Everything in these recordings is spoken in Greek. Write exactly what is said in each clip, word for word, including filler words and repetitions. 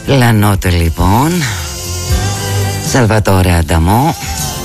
Λανότε λοιπόν, Σαλβατόρε Ανταμό.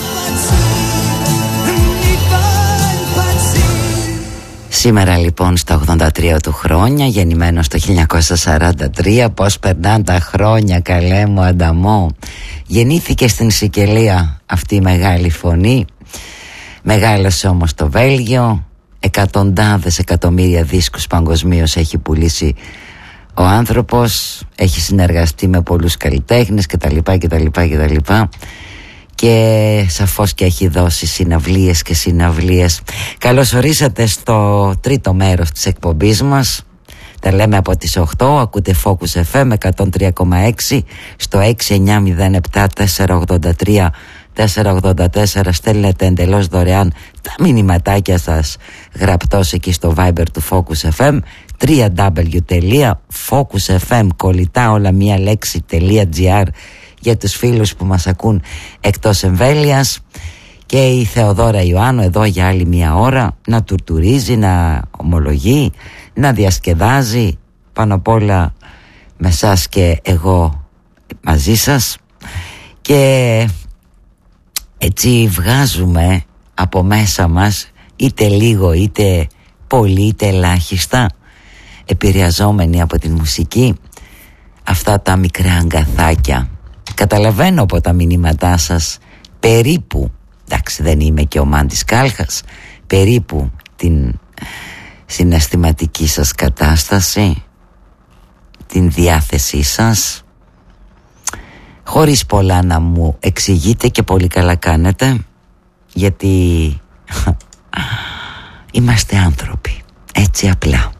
Σήμερα λοιπόν στα ογδόντα τρία του χρόνια, γεννημένος το χίλια εννιακόσια σαράντα τρία. Πώς περνάνε τα χρόνια, καλέ μου Ανταμό. Γεννήθηκε στην Σικελία αυτή η μεγάλη φωνή. Μεγάλωσε όμως στο Βέλγιο. Εκατοντάδες εκατομμύρια δίσκους παγκοσμίως έχει πουλήσει ο άνθρωπος. Έχει συνεργαστεί με πολλούς καλλιτέχνες κτλ κτλ κτλ. Και σαφώς και έχει δώσει συναυλίες και συναυλίες. Καλώς ορίσατε στο τρίτο μέρος της εκπομπής μας. Τα λέμε από τις οκτώ. Ακούτε Focus εφ εμ εκατόν τρία κόμμα έξι στο έξι εννιά μηδέν επτά τέσσερα ογδόντα τρία τέσσερα ογδόντα τέσσερα. Στέλνετε εντελώς δωρεάν τα μηνυματάκια σας γραπτός εκεί στο Viber του Focus εφ εμ double-u double-u double-u τελεία focus εφ εμ κολλητά όλα μία λέξη .gr για τους φίλους που μας ακούν εκτός εμβέλειας. Και η Θεοδόρα Ιωάννου εδώ για άλλη μία ώρα να τουρτουρίζει, να ομολογεί, να διασκεδάζει, πάνω απ' όλα με σας και εγώ μαζί σας. Και έτσι βγάζουμε από μέσα μας, είτε λίγο είτε πολύ είτε ελάχιστα, επηρεαζόμενοι από την μουσική, αυτά τα μικρά αγκαθάκια. Καταλαβαίνω από τα μηνύματά σας περίπου, εντάξει δεν είμαι και ο Μάντης Κάλχας, περίπου την συναισθηματική σας κατάσταση, την διάθεσή σας, χωρίς πολλά να μου εξηγείτε, και πολύ καλά κάνετε, γιατί είμαστε άνθρωποι, έτσι απλά.